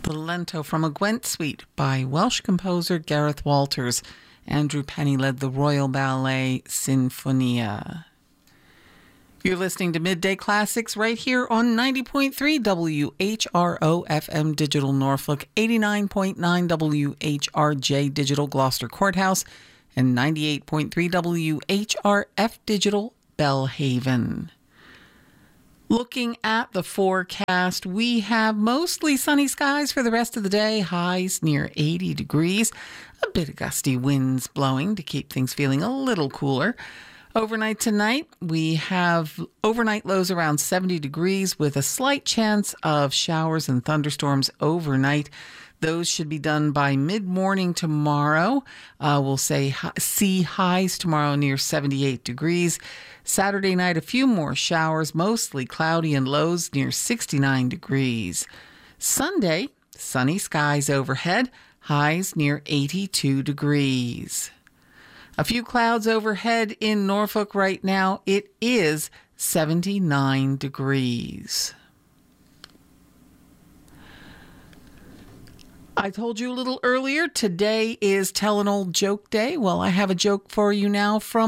The Lento from a Gwent Suite by Welsh composer Gareth Walters. Andrew Penny led the Royal Ballet Sinfonia. You're listening to Midday Classics right here on 90.3 WHRO FM Digital Norfolk, 89.9 WHRJ Digital Gloucester Courthouse, and 98.3 WHRF Digital Belhaven. Looking at the forecast, we have mostly sunny skies for the rest of the day, highs near 80 degrees, a bit of gusty winds blowing to keep things feeling a little cooler. Overnight tonight, we have overnight lows around 70 degrees with a slight chance of showers and thunderstorms overnight. Those should be done by mid-morning tomorrow. We'll see highs tomorrow near 78 degrees. Saturday night, a few more showers, mostly cloudy and lows near 69 degrees. Sunday, sunny skies overhead, highs near 82 degrees. A few clouds overhead in Norfolk right now. It is 79 degrees. I told you a little earlier, today is Tell an Old Joke Day. Well, I have a joke for you now from